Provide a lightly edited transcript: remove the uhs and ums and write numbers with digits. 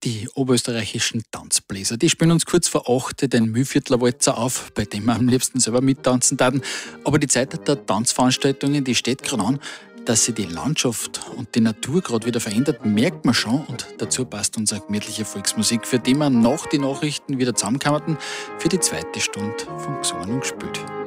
Die oberösterreichischen Tanzbläser, die spielen uns kurz vor 8 den Mühlviertler-Walzer auf, bei dem wir am liebsten selber mittanzen würden. Aber die Zeit der Tanzveranstaltungen, die steht gerade an. Dass sich die Landschaft und die Natur gerade wieder verändert, merkt man schon. Und dazu passt unsere gemütliche Volksmusik, für die wir nach den Nachrichten wieder zusammenkommen, für die zweite Stunde vom Gesang und gespielt.